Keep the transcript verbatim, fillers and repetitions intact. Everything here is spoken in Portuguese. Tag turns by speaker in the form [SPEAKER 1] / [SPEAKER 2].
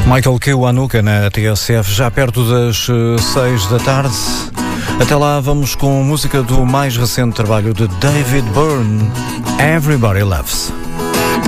[SPEAKER 1] Michael Kiwanuka na T S F, já perto das uh, seis da tarde. Até lá vamos com música do mais recente trabalho de David Byrne, Everybody Loves.